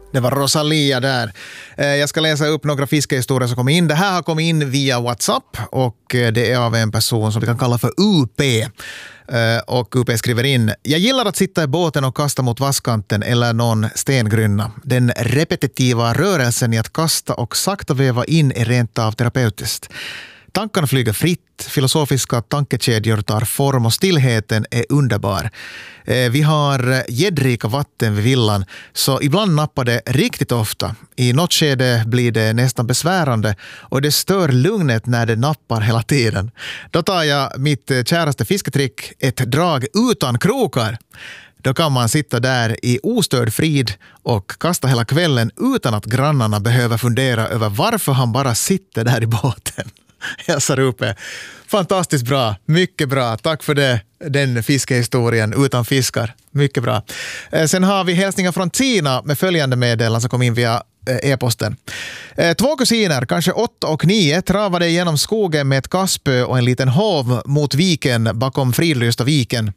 Det var Rosalia där. Jag ska läsa upp några fiskehistorier som kom in. Det här har kommit in via WhatsApp och det är av en person som vi kan kalla för UP. Och UP skriver in: jag gillar att sitta i båten och kasta mot vasskanten eller någon stengrynna. Den repetitiva rörelsen i att kasta och sakta väva in är rent av terapeutiskt. Tankarna flyger fritt, filosofiska tankekedjor tar form och stillheten är underbar. Vi har gäddrika vatten vid villan, så ibland nappar det riktigt ofta. I något skede blir det nästan besvärande och det stör lugnet när det nappar hela tiden. Då tar jag mitt käraste fisketrick, ett drag utan krokar. Då kan man sitta där i ostörd frid och kasta hela kvällen utan att grannarna behöver fundera över varför han bara sitter där i båten. Jag sa uppe. Fantastiskt bra, mycket bra. Tack för det, den fiskehistorien utan fiskar. Mycket bra. Sen har vi hälsningar från Tina med följande meddelande som kom in via e-posten. 2 kusiner, kanske 8 och 9, travade genom skogen med ett kaspö och en liten hov mot viken bakom Fridlysta viken.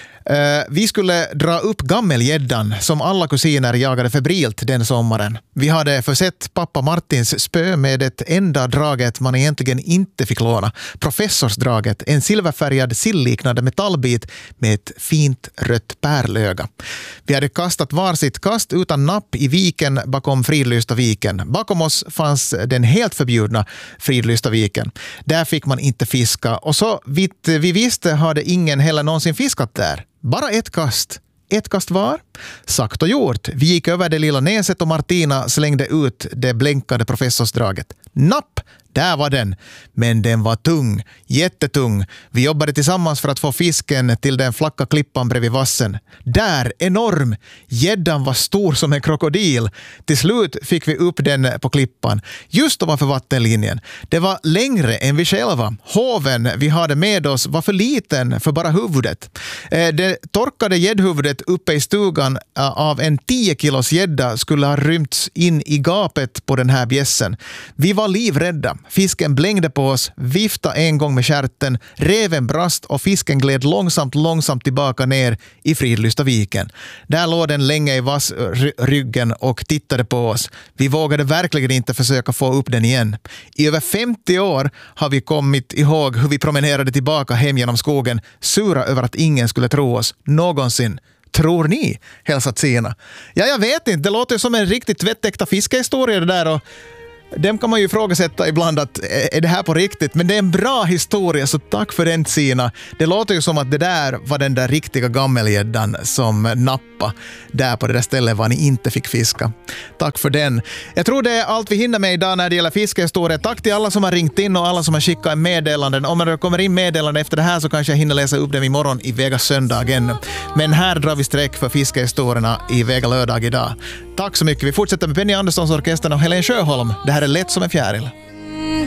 Vi skulle dra upp gammelgäddan som alla kusiner jagade febrilt den sommaren. Vi hade försett pappa Martins spö med ett enda draget man egentligen inte fick låna. Professorsdraget, en silverfärgad sillliknande metallbit med ett fint rött pärlöga. Vi hade kastat varsitt kast utan napp i viken bakom Fridlysta viken. Bakom oss fanns den helt förbjudna Fridlysta viken. Där fick man inte fiska och så vitt vi visste hade ingen heller någonsin fiskat där. Bara ett kast. Ett kast var. Sagt och gjort. Vi gick över det lilla näset och Martina slängde ut det blänkade professorsdraget. Napp! Där var den. Men den var tung. Jättetung. Vi jobbade tillsammans för att få fisken till den flacka klippan bredvid vassen. Där, enorm. Gäddan var stor som en krokodil. Till slut fick vi upp den på klippan. Just ovanför vattenlinjen. Det var längre än vi själva. Hoven vi hade med oss var för liten för bara huvudet. Det torkade gäddhuvudet uppe i stugan av en 10 kilos gädda skulle ha rymts in i gapet på den här bjässen. Vi var livrädda. Fisken blängde på oss, viftade en gång med kärten, reven brast och fisken gled långsamt tillbaka ner i Fridlysta viken. Där låg den länge i vassryggen och tittade på oss. Vi vågade verkligen inte försöka få upp den igen. I över 50 år har vi kommit ihåg hur vi promenerade tillbaka hem genom skogen, sura över att ingen skulle tro oss, någonsin. Tror ni? Hälsat Sina. Ja, jag vet inte. Det låter som en riktigt tvättäkta fiskehistoria det där och dem kan man ju ifrågasätta ibland att är det här på riktigt? Men det är en bra historia, så tack för den Sina. Det låter ju som att det där var den där riktiga gammelgäddan som nappa där på det där stället var ni inte fick fiska. Tack för den. Jag tror det är allt vi hinner med idag när det gäller fiskehistoria. Tack till alla som har ringt in och alla som har skickat meddelanden. Om det kommer in meddelanden efter det här så kanske jag hinner läsa upp dem imorgon i Vega söndagen. Men här drar vi streck för fiskehistorierna i Vega lördag idag. Tack så mycket. Vi fortsätter med Penny Anderssons orkestern och Helen Sjöholm. Det här är Lätt som en fjäril.